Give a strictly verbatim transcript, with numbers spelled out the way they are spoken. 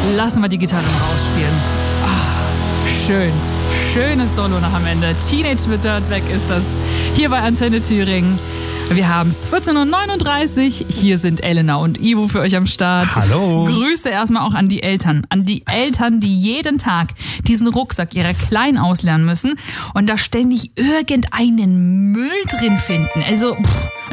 lassen wir die Gitarren rausspielen. Ah, schön. Schönes Solo noch am Ende. Teenage mit Dirtbag ist das hier bei Antenne Thüringen. Wir haben es vierzehn Uhr neununddreißig. Hier sind Elena und Ivo für euch am Start. Hallo. Grüße erstmal auch an die Eltern. An die Eltern, die jeden Tag diesen Rucksack ihrer Kleinen auslernen müssen und da ständig irgendeinen Müll drin finden. Also, pff,